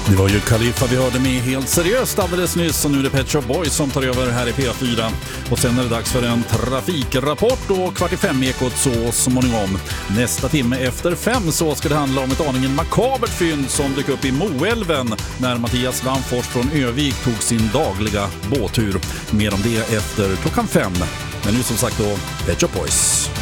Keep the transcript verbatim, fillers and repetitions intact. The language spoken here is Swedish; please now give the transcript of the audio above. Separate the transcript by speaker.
Speaker 1: Det var ju Khalifa vi hörde med helt seriöst alldeles nyss, och nu är det Pet Shop Boys som tar över här i P fyra. Och sen är det dags för en trafikrapport och kvart i fem ekot så småningom. Nästa timme efter fem så ska det handla om ett aningen makabert fynd som dök upp i Moälven när Mattias Landfors från Övik tog sin dagliga båttur. Mer om det efter klockan fem. Men nu som sagt då, Pet Shop Boys.